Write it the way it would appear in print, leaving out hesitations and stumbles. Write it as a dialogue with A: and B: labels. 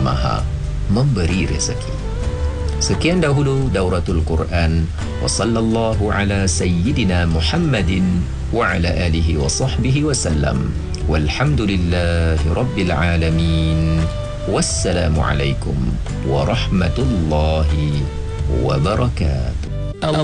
A: Maha memberi rezeki. Sekian dahulu Dauratul Quran. Wa sallallahu ala sayyidina Muhammadin wa ala alihi wa sahbihi wa sallam. Walhamdulillahi rabbil alamin. Wassalamualaikum warahmatullahi wabarakatuh.